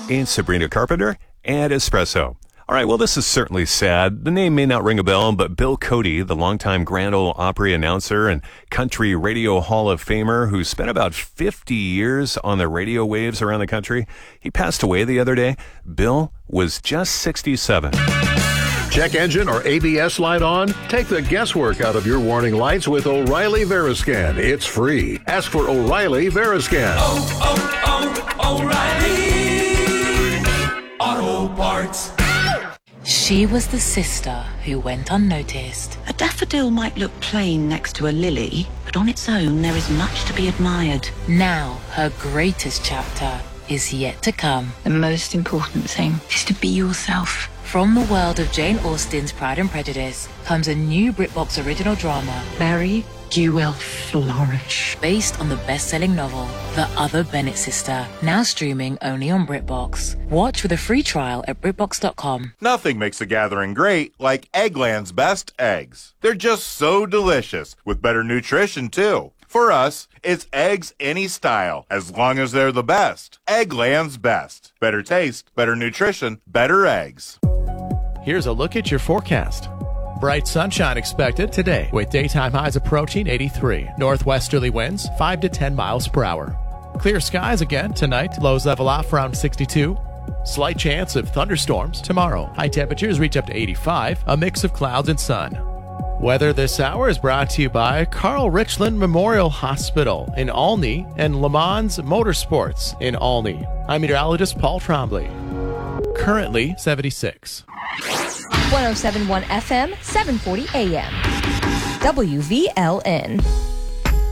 and Sabrina Carpenter and Espresso. All right, well, this is certainly sad. The name may not ring a bell, but Bill Cody, the longtime Grand Ole Opry announcer and Country Radio Hall of Famer who spent about 50 years on the radio waves around the country, he passed away the other day. Bill was just 67. Check engine or ABS light on? Take the guesswork out of your warning lights with O'Reilly Veriscan. It's free. Ask for O'Reilly Veriscan. O'Reilly Auto Parts. She was the sister who went unnoticed. A daffodil might look plain next to a lily, but on its own there is much to be admired. Now her greatest chapter is yet to come. The most important thing is to be yourself. From the world of Jane Austen's Pride and Prejudice comes a new BritBox original drama, Mary, you will flourish. based on the best-selling novel, The Other Bennett Sister, now streaming only on BritBox. Watch with a free trial at BritBox.com. Nothing makes a gathering great like Eggland's best eggs. They're just so delicious, with better nutrition too. For us, it's eggs any style, as long as they're the best. Eggland's best. Better taste, better nutrition, better eggs. Here's a look at your forecast. Bright sunshine expected today with daytime highs approaching 83. Northwesterly winds 5 to 10 miles per hour. Clear skies again tonight. Lows level off around 62. Slight chance of thunderstorms tomorrow. High temperatures reach up to 85. A mix of clouds and sun. Weather this hour is brought to you by Carl Richland Memorial Hospital in Olney and Le Mans Motorsports in Olney. I'm meteorologist Paul Trombley. Currently 76. 107.1 FM, 740 AM. WVLN.